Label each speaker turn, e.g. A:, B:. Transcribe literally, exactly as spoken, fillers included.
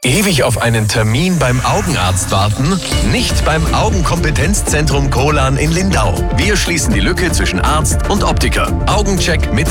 A: Ewig auf einen Termin beim Augenarzt warten? Nicht beim Augenkompetenzzentrum Krolan in Lindau. Wir schließen die Lücke zwischen Arzt und Optiker. Augencheck mit